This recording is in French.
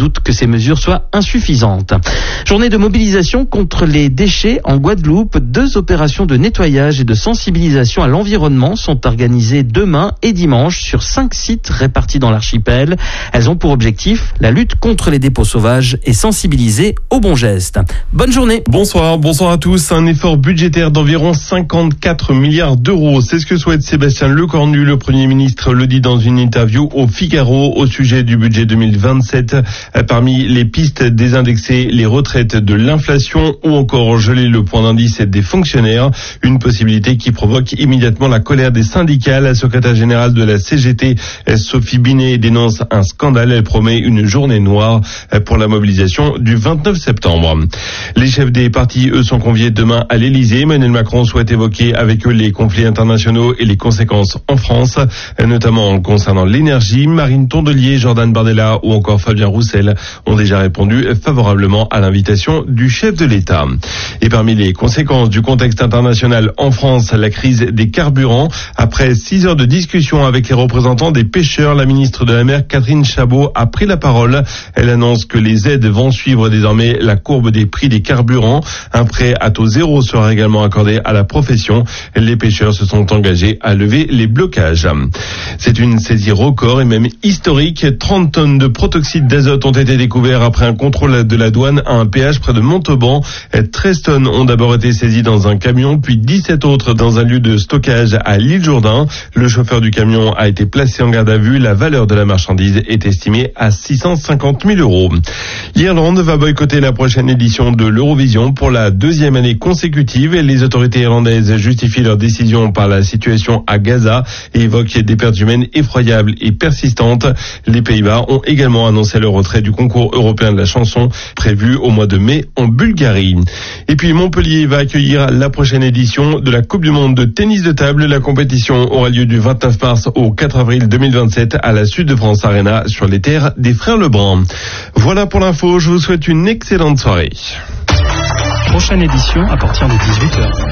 doute que ces mesures soient insuffisantes. Journée de mobilisation contre les déchets en Guadeloupe. 2 opérations de nettoyage et de sensibilisation à l'environnement sont organisées demain et dimanche sur 5 sites répartis dans l'archipel. Elles ont pour objectif la lutte contre les dépôts sauvages et sensibiliser aux bons gestes. Bonne journée. Bonsoir à tous. Un effort budgétaire d'environ 54 milliards d'euros. C'est ce que souhaite Sébastien Lecornu. Le Premier ministre le dit dans une interview au Figaro au sujet du budget 2027. Parmi les pistes, désindexer les retraites de l'inflation ou encore geler le point d'indice des fonctionnaires. Une possibilité qui provoque immédiatement la colère des syndicats. La secrétaire générale de la CGT, Sophie Binet, dénonce un scandale. Elle promet une journée noire pour la mobilisation du 29 septembre. Les chefs des partis, eux, sont conviés demain à l'Elysée. Emmanuel Macron souhaite évoquer avec eux les conflits internationaux et les conséquences en France, notamment concernant l'énergie. Marine Tondelier, Jordan Bardella ou encore Fabien Roussel ont déjà répondu favorablement à l'invitation du chef de l'État. Et parmi les conséquences du contexte international en France, la crise des carburants. Après 6 heures de discussion avec les représentants des pêcheurs, la ministre de la Mer, Catherine Chabot, a pris la parole. Elle annonce que les aides vont suivre désormais la courbe des prix des carburants. Un prêt à taux zéro sera également accordé à la profession. Les pêcheurs se sont engagés à lever les blocages. C'est une saisie record et même historique. 30 tonnes de protoxyde d'azote ont été découverts après un contrôle de la douane à un péage près de Montauban. 13 tonnes ont d'abord été saisies dans un camion, puis 17 autres dans un lieu de stockage à l'île Jourdain. Le chauffeur du camion a été placé en garde à vue. La valeur de la marchandise est estimée à 650 000 euros. L'Irlande va boycotter la prochaine édition de l'Eurovision pour la 2e année consécutive. Les autorités irlandaises justifient leur décision par la situation à Gaza et évoquent des pertes humaines effroyables et persistantes. Les Pays-Bas ont également annoncé le retrait du concours européen de la chanson prévu au mois de mai en Bulgarie. Et puis Montpellier va accueillir la prochaine édition de la Coupe du Monde de tennis de table. La compétition aura lieu du 29 mars au 4 avril 2027 à la Sud de France Arena sur les terres des frères Lebrun. Voilà pour l'info, je vous souhaite une excellente soirée. Prochaine édition à partir de 18h.